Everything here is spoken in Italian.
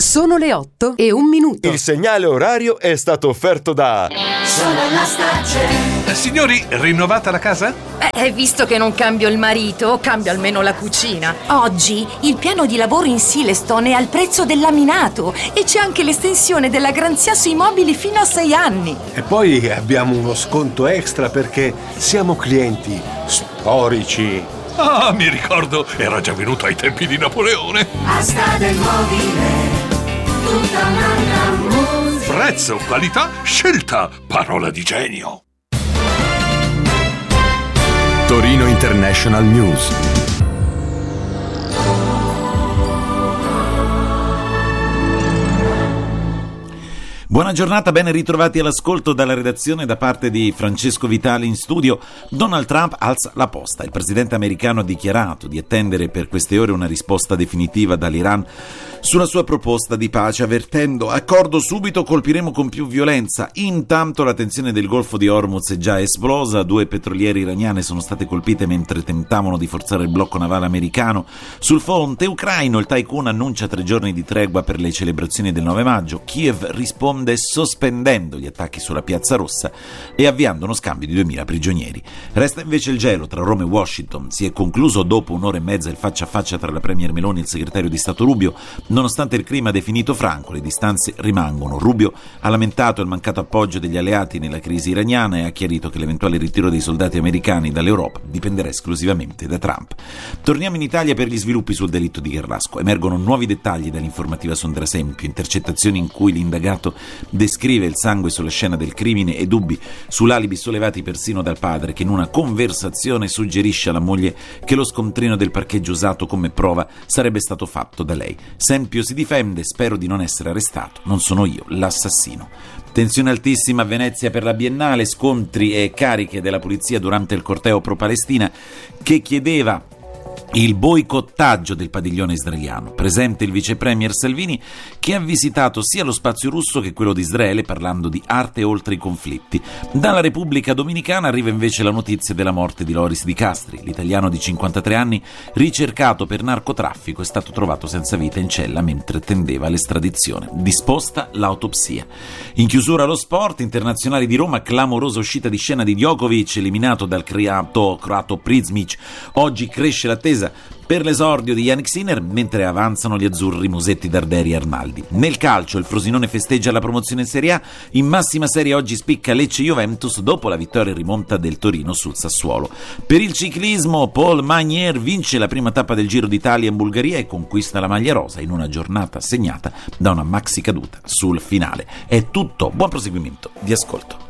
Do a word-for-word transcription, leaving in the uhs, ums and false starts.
Sono le otto e un minuto. Il segnale orario è stato offerto da Sonolastarci. Eh, signori, rinnovata la casa? Eh, visto che non cambio il marito, cambio almeno la cucina. Oggi il piano di lavoro in Silestone è al prezzo del laminato e c'è anche l'estensione della garanzia sui mobili fino a sei anni. E poi abbiamo uno sconto extra perché siamo clienti storici. Ah, mi ricordo, era già venuto ai tempi di Napoleone. Asta del mobile, tutta un'altra musica. Prezzo, qualità, scelta, parola di genio. Torino International News. Buona giornata, ben ritrovati all'ascolto dalla redazione da parte di Francesco Vitali in studio. Donald Trump alza la posta. Il presidente americano ha dichiarato di attendere per queste ore una risposta definitiva dall'Iran sulla sua proposta di pace, avvertendo: accordo subito, colpiremo con più violenza. Intanto la tensione del Golfo di Hormuz è già esplosa, due petroliere iraniane sono state colpite mentre tentavano di forzare il blocco navale americano. Sul fronte ucraino il tycoon annuncia tre giorni di tregua per le celebrazioni del nove maggio. Kiev risponde sospendendo gli attacchi sulla Piazza Rossa e avviando uno scambio di duemila prigionieri. Resta invece il gelo tra Roma e Washington. Si è concluso dopo un'ora e mezza il faccia a faccia tra la premier Meloni e il segretario di Stato Rubio. Nonostante il clima definito franco, le distanze rimangono. Rubio ha lamentato il mancato appoggio degli alleati nella crisi iraniana e ha chiarito che l'eventuale ritiro dei soldati americani dall'Europa dipenderà esclusivamente da Trump. Torniamo in Italia per gli sviluppi sul delitto di Gherlasco. Emergono nuovi dettagli dall'informativa Sondrasempio, intercettazioni in cui l'indagato descrive il sangue sulla scena del crimine e dubbi sull'alibi sollevati persino dal padre, che in una conversazione suggerisce alla moglie che lo scontrino del parcheggio usato come prova sarebbe stato fatto da lei. Sempio si difende: spero di non essere arrestato, non sono io l'assassino. Tensione altissima a Venezia per la Biennale, scontri e cariche della polizia durante il corteo pro-Palestina che chiedeva il boicottaggio del padiglione israeliano. Presente il vice premier Salvini, che ha visitato sia lo spazio russo che quello di Israele parlando di arte oltre i conflitti. Dalla Repubblica Dominicana arriva invece la notizia della morte di Loris Di Castri. L'italiano di cinquantatré anni, ricercato per narcotraffico, è stato trovato senza vita in cella mentre tendeva l'estradizione. Disposta l'autopsia. In chiusura lo sport, internazionali di Roma, clamorosa uscita di scena di Djokovic, eliminato dal croato croato Prizmic. Oggi cresce l'attesa per l'esordio di Jannik Sinner, mentre avanzano gli azzurri Musetti, Darderi e Arnaldi. Nel calcio il Frosinone festeggia la promozione in Serie A. In massima serie oggi spicca Lecce-Juventus dopo la vittoria e rimonta del Torino sul Sassuolo. Per il ciclismo Paul Magnier vince la prima tappa del Giro d'Italia in Bulgaria e conquista la maglia rosa in una giornata segnata da una maxi caduta sul finale. È tutto, buon proseguimento di ascolto.